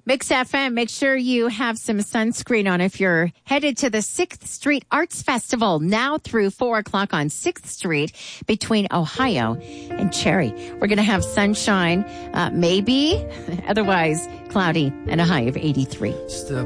Mix FM, make sure you have some sunscreen on if you're headed to the 6th Street Arts Festival now through 4 o'clock on 6th Street between Ohio and Cherry. We're going to have sunshine, maybe, otherwise cloudy and a high of 83.